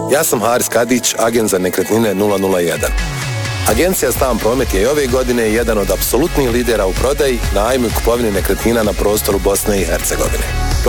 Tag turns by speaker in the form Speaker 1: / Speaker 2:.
Speaker 1: Ja sam Haris Kadić, agent za nekretnine 001. Agencija Stan Promet je i ove godine jedan od apsolutnih lidera u prodaji, najmu i kupovini nekretnina na prostoru Bosne i Hercegovine.